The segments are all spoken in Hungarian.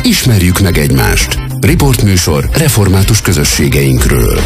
Ismerjük meg egymást. Riportműsor református közösségeinkről.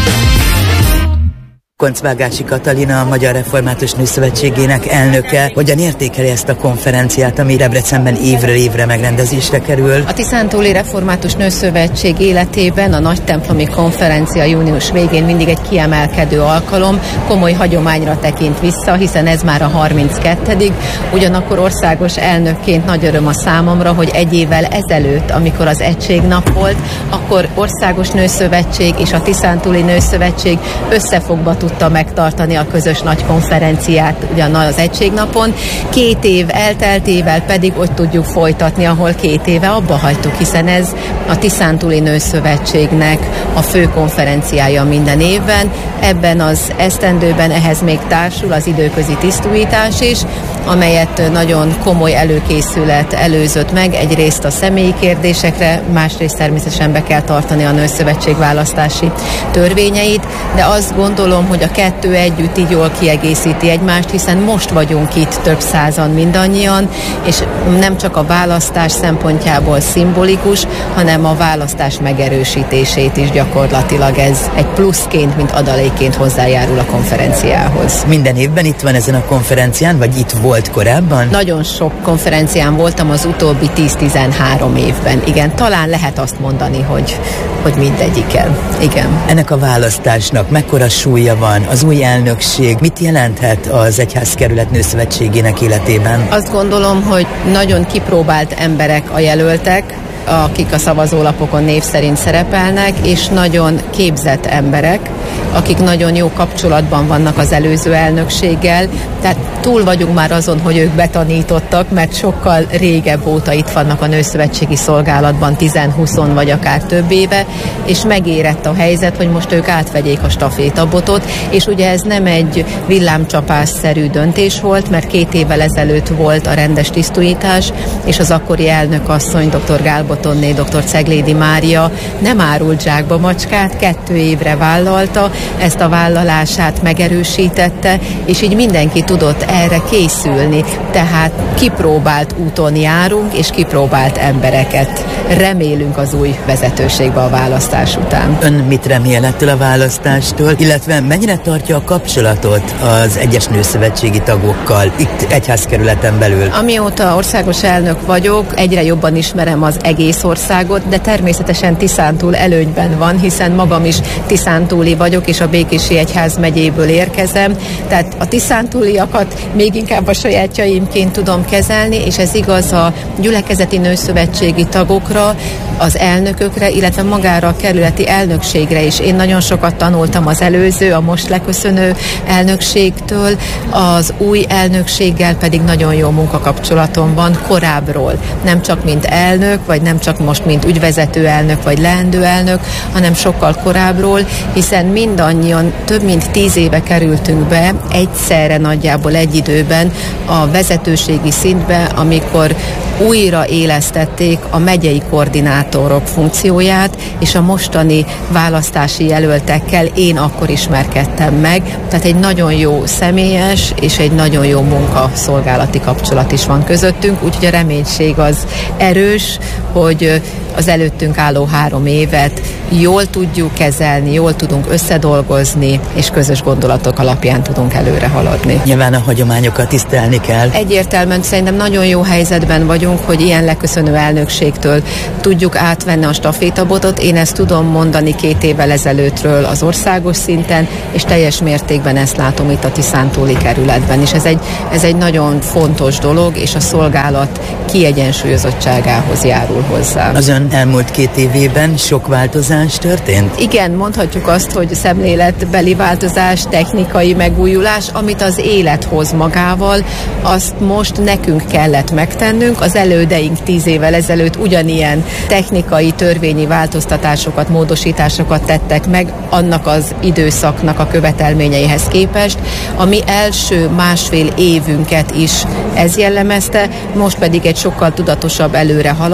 Koncvágási Katalina, a Magyar Református Nőszövetségének elnöke. Hogyan értékeli ezt a konferenciát, ami Debrecenben évről évre megrendezésre kerül? A Tiszántúli Református Nőszövetség életében a nagytemplomi konferencia június végén mindig egy kiemelkedő alkalom, komoly hagyományra tekint vissza, hiszen ez már a 32. Ugyanakkor országos elnökként nagy öröm a számomra, hogy egy évvel ezelőtt, amikor az Egységnap volt, akkor Országos Nőszövetség és a Tiszántúli Nőszövetség összefogva tudta megtartani a közös nagy konferenciát ugyan az Egységnapon. 2 év elteltével pedig ott tudjuk folytatni, ahol 2 éve abba hagytuk, hiszen ez a Tiszántúli Nőszövetségnek a fő konferenciája minden évben. Ebben az esztendőben ehhez még társul az időközi tisztújítás is, amelyet nagyon komoly előkészület előzött meg, egyrészt a személyi kérdésekre, másrészt természetesen be kell tartani a Nőszövetség választási törvényeit, de azt gondolom, hogy a kettő együtt így jól kiegészíti egymást, hiszen most vagyunk itt több százan mindannyian, és nem csak a választás szempontjából szimbolikus, hanem a választás megerősítését is gyakorlatilag ez egy pluszként, mint adalékként hozzájárul a konferenciához. Minden évben itt van ezen a konferencián, vagy itt volt korábban? Nagyon sok konferencián voltam az utóbbi 10-13 évben. Igen, talán lehet azt mondani, hogy mindegyiken. Igen. Ennek a választásnak mekkora súlya van, az új elnökség mit jelenthet az Egyházkerület Nőszövetségének életében? Azt gondolom, hogy nagyon kipróbált emberek a jelöltek, akik a szavazólapokon név szerint szerepelnek, és nagyon képzett emberek, akik nagyon jó kapcsolatban vannak az előző elnökséggel, tehát túl vagyunk már azon, hogy ők betanítottak, mert sokkal régebb óta itt vannak a nőszövetségi szolgálatban, 10-20 vagy akár több éve, és megérett a helyzet, hogy most ők átvegyék a stafétabotot, és ugye ez nem egy villámcsapásszerű döntés volt, mert 2 évvel ezelőtt volt a rendes tisztújítás, és az akkori elnök asszony, dr. Gálbotonné, dr. Ceglédi Mária nem árult zsákba macskát, 2 évre vállalta, ezt a vállalását megerősítette, és így mindenki tudott erre készülni. Tehát kipróbált úton járunk, és kipróbált embereket remélünk az új vezetőségbe a választás után. Ön mit remél ettől a választástól, illetve mennyire tartja a kapcsolatot az egyes nőszövetségi tagokkal itt egyházkerületen belül? Amióta országos elnök vagyok, egyre jobban ismerem az egész országot, de természetesen Tiszántúl előnyben van, hiszen magam is tiszántúli vagyok, és a Békési Egyház megyéből érkezem, tehát a tiszántúliakat még inkább a sajátjaimként tudom kezelni, és ez igaz a gyülekezeti nőszövetségi tagokra, az elnökökre, illetve magára a kerületi elnökségre is. Én nagyon sokat tanultam az előző, a most leköszönő elnökségtől, az új elnökséggel pedig nagyon jó munkakapcsolatom van korábbról. Nem csak mint elnök, vagy nem csak most mint ügyvezető elnök, vagy leendő elnök, hanem sokkal korábbról, hiszen mindannyian több mint 10 éve kerültünk be egyszerre nagyjából egy időben a vezetőségi szintbe, amikor újra élesztették a megyei koordinátorok funkcióját, és a mostani választási jelöltekkel én akkor ismerkedtem meg. Tehát egy nagyon jó személyes és egy nagyon jó munkaszolgálati kapcsolat is van közöttünk, úgyhogy a reménység az erős, hogy az előttünk álló 3 évet jól tudjuk kezelni, jól tudunk összedolgozni, és közös gondolatok alapján tudunk előre haladni. Nyilván a hagyományokat tisztelni kell. Egyértelműen szerintem nagyon jó helyzetben vagyunk, hogy ilyen leköszönő elnökségtől tudjuk átvenni a stafétabotot. Én ezt tudom mondani 2 évvel ezelőttről az országos szinten, és teljes mértékben ezt látom itt a Tiszántúli kerületben is. Ez egy nagyon fontos dolog, és a szolgálat kiegyensúlyozottságához járul hozzá. Az ön elmúlt 2 évében sok változás történt? Igen, mondhatjuk azt, hogy szemléletbeli változás, technikai megújulás, amit az élet hoz magával, azt most nekünk kellett megtennünk. Az elődeink 10 évvel ezelőtt ugyanilyen technikai, törvényi változtatásokat, módosításokat tettek meg annak az időszaknak a követelményeihez képest. A mi első 1,5 évünket is ez jellemezte, most pedig egy sokkal tudatosabb előrehaladás,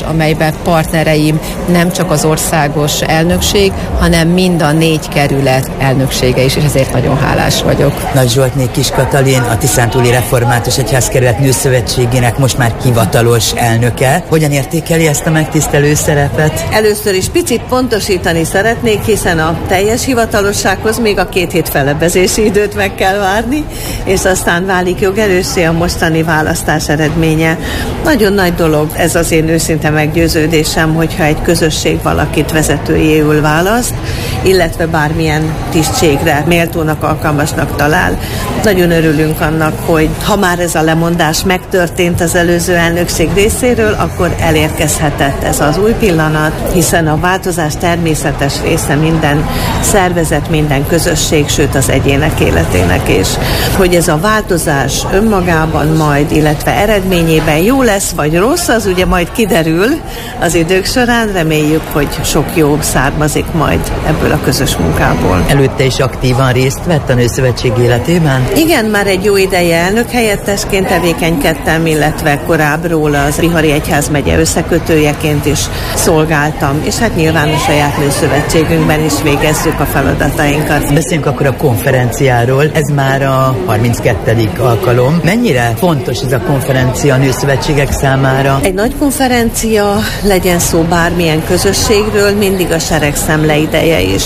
amelyben partnereim nem csak az országos elnökség, hanem mind a 4 kerület elnöksége is, és ezért nagyon hálás vagyok. Nagy Zsoltné Kis Katalin, a Tiszántúli Református Egyházkerület Nőszövetségének most már hivatalos elnöke. Hogyan értékeli ezt a megtisztelő szerepet? Először is picit pontosítani szeretnék, hiszen a teljes hivatalossághoz még a 2 hét felebbezési időt meg kell várni, és aztán válik jogerőssé a mostani választás eredménye. Nagyon nagy dolog, ez az én őszinte meggyőződésem, hogyha egy közösség valakit vezetőjéül választ, illetve bármilyen tisztségre méltónak, alkalmasnak talál. Nagyon örülünk annak, hogy ha már ez a lemondás megtörtént az előző elnökség részéről, akkor elérkezhetett ez az új pillanat, hiszen a változás természetes része minden szervezet, minden közösség, sőt az egyének életének is. Hogy ez a változás önmagában majd, illetve eredményében jó lesz, vagy rossz, az ugye majd kiderül az idők során. Reméljük, hogy sok jó származik majd ebből a közös munkából. Előtte is aktívan részt vett a Nőszövetség életében? Igen, már egy jó ideje elnök helyettesként tevékenykedtem, illetve korábbról az Bihari Egyházmegye összekötőjeként is szolgáltam, és hát nyilván a saját nőszövetségünkben is végezzük a feladatainkat. Beszéljünk akkor a konferenciáról. Ez már a 32. alkalom. Mennyire fontos ez a konferencia a nőszövetségek számára? Egy nagy konferencia, legyen szó bármilyen közösségről, mindig a seregszemle ideje is.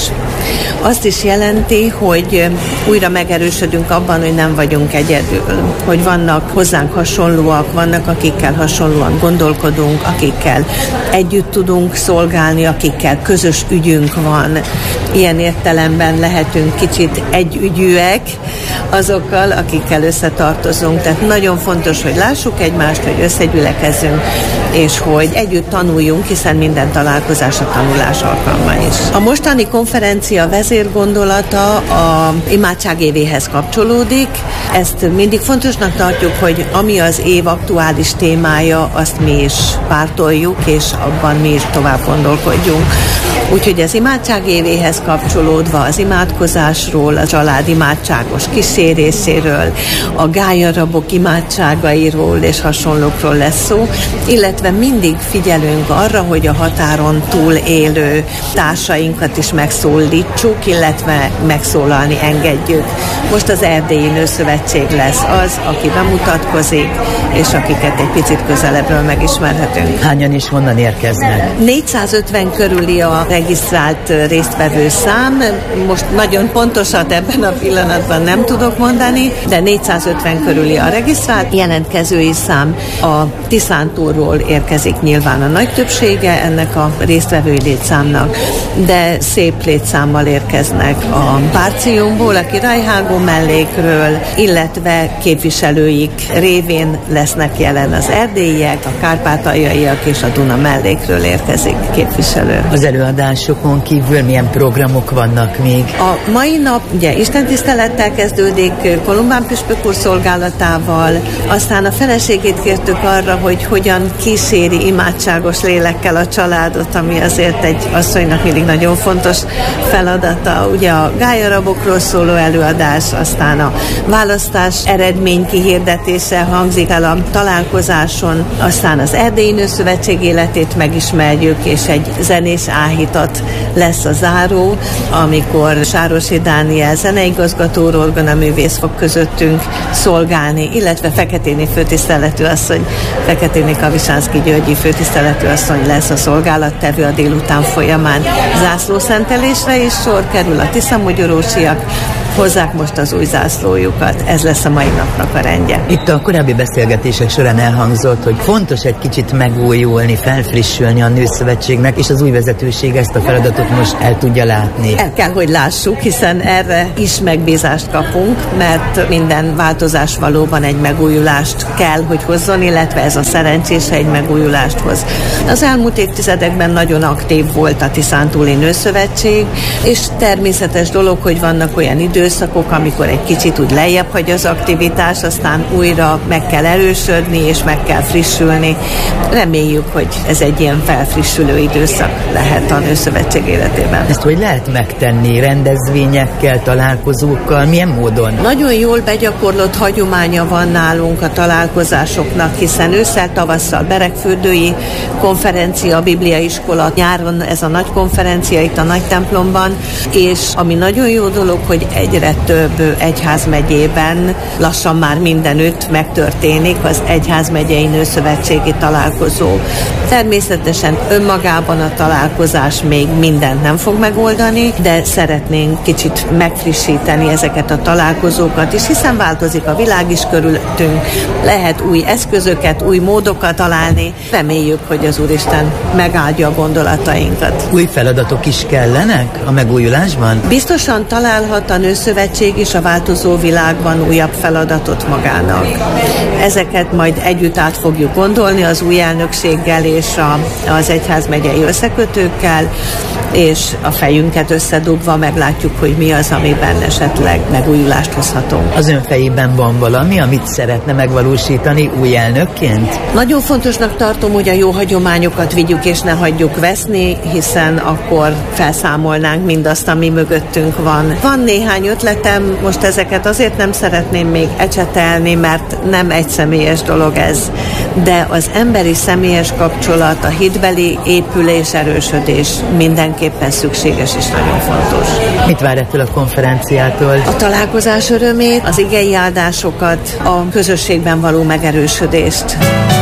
Azt is jelenti, hogy újra megerősödünk abban, hogy nem vagyunk egyedül, hogy vannak hozzánk hasonlóak, vannak akikkel hasonlóan gondolkodunk, akikkel együtt tudunk szolgálni, akikkel közös ügyünk van. Ilyen értelemben lehetünk kicsit együgyűek azokkal, akikkel összetartozunk. Tehát nagyon fontos, hogy lássuk egymást, hogy összegyülekezzünk, és hogy együtt tanuljunk, hiszen minden találkozás a tanulás alkalma is. A mostani konferencia vezérgondolata a imádság évéhez kapcsolódik. Ezt mindig fontosnak tartjuk, hogy ami az év aktuális témája, azt mi is pártoljuk, és abban mi is tovább gondolkodjunk. Úgyhogy az imádság évéhez kapcsolódva az imádkozásról, a család imádságos kíséréséről, a gályarabok imádságairól és hasonlókról lesz szó, illetve mindig figyelünk arra, hogy a határon túl élő társainkat is megszólítsuk, illetve megszólalni engedjük. Most az Erdélyi Nőszövetség lesz az, aki bemutatkozik, és akiket egy picit közelebbről megismerhetünk. Hányan is honnan érkeznek? 450 körüli a regisztrált résztvevő szám. Most nagyon pontosat ebben a pillanatban nem tudok mondani, de 450 körüli a regisztrált jelentkezői szám. A Tiszántúlról érkezik nyilván a nagy többsége ennek a résztvevői létszámnak, de szép létszámmal érkeznek a Párciumból, a Királyhágó mellékről, illetve képviselőik révén lesznek jelen az erdélyiek, a kárpátaljaiak és a Duna mellékről érkezik képviselő. Az előadásokon kívül milyen programok vannak még? A mai nap ugye istentisztelettel kezdődik, Kolumbán püspök úr szolgálatával, aztán a feleségét kértük arra, hogy hogyan kíséri imádságos lélekkel a családot, ami azért egy asszonynak mindig nagyon fontos feladata. Ugye a gályarabokról szóló előadás, aztán a választás eredmény kihirdetése hangzik el a találkozáson, aztán az Erdélyi Nőszövetség életét megismerjük, és egy zenés áhítat lesz a záró, amikor Sárosi Dániel zeneigazgató, orgonaművész fog közöttünk szolgálni, illetve Feketéni főtiszteletű asszony, Feketéni Kavisánszky Györgyi főtiszteletű asszony lesz a szolgálattevő a délután folyamán. Zászlószentelésre is sor kerül, a tiszamogyorósiak hozzák most az új zászlójukat. Ez lesz a mai napnak a rendje. Itt a korábbi beszélgetések során elhangzott, hogy fontos egy kicsit megújulni, felfrissülni a Nőszövetségnek, és az új vezetőség ezt a feladatot most el tudja látni. El kell, hogy lássuk, hiszen erre is megbízást kapunk, mert minden változás valóban egy megújulást kell, hogy hozzon, illetve ez a szerencsés egy megújulást hoz. Az elmúlt évtizedekben nagyon aktív volt a Tiszántúli Nőszövetség, és természetes dolog, hogy vannak olyan időszakok, amikor egy kicsit úgy lejjebb hagy az aktivitás, aztán újra meg kell erősödni, és meg kell frissülni. Reméljük, hogy ez egy ilyen felfrissülő időszak lehet a Nőszövetség életében. Ezt hogy lehet megtenni? Rendezvényekkel, találkozókkal? Milyen módon? Nagyon jól begyakorlott hagyománya van nálunk a találkozásoknak, hiszen ősszel, tavasszal beregfürdői konferencia, bibliaiskola, nyáron ez a nagy konferencia itt a nagy templomban, és ami nagyon jó dolog, hogy egyre több egyházmegyében lassan már mindenütt megtörténik az egyházmegyei nőszövetségi találkozó. Természetesen önmagában a találkozás még mindent nem fog megoldani, de szeretnénk kicsit megfrissíteni ezeket a találkozókat is, hiszen változik a világ is körülöttünk, lehet új eszközöket, új módokat találni. Reméljük, hogy az Úristen megáldja a gondolatainkat. Új feladatok is kellenek a megújulásban? Biztosan találhat a Nőszövetség is a változó világban újabb feladatot magának. Ezeket majd együtt át fogjuk gondolni az új elnökséggel és az egyházmegyei összekötőkkel, és a fejünket összedugva meglátjuk, hogy mi az, amiben esetleg megújulást hozhatunk. Az ön fejében van valami, amit szeretne megvalósítani új elnökként? Nagyon fontosnak tartom, hogy a jó hagyományokat vigyük és ne hagyjuk veszni, hiszen akkor felszámolnánk mindazt, ami mögöttünk van. Van néhány ötletem, most ezeket azért nem szeretném még ecsetelni, mert nem egy személyes dolog ez, de az emberi személyes kapcsolat, a hitbeli épülés, erősödés mindenképpen szükséges és nagyon fontos. Mit vár ettől a konferenciától? A találkozás örömét, az igei áldásokat, a közösségben való megerősödést.